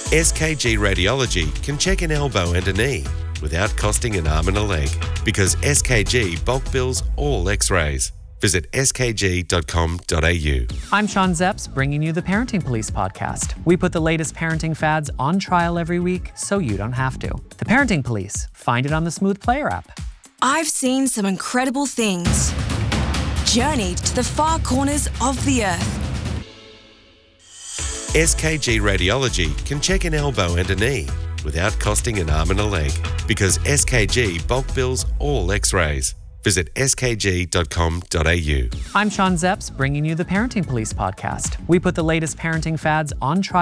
SKG Radiology can check an elbow and a knee without costing an arm and a leg because SKG bulk bills all X-rays. Visit skg.com.au. I'm Sean Zepps, bringing you the Parenting Police podcast. We put the latest parenting fads on trial every week so you don't have to. The Parenting Police. Find it on the Smooth Player app. I've seen some incredible things. Journeyed to the far corners of the earth. SKG Radiology can check an elbow and a knee without costing an arm and a leg because SKG bulk bills all X-rays. Visit skg.com.au. I'm Sean Zepps, bringing you the Parenting Police podcast. We put the latest parenting fads on trial